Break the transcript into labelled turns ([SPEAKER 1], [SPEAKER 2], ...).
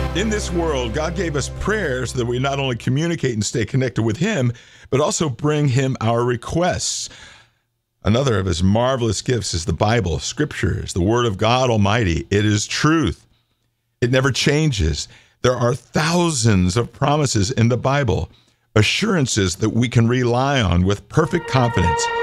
[SPEAKER 1] In this world, God gave us prayers so that we not only communicate and stay connected with Him, but also bring Him our requests. Another of His marvelous gifts is the Bible. Scripture is the Word of God Almighty. It is truth. It never changes. There are thousands of promises in the Bible, assurances that we can rely on with perfect confidence.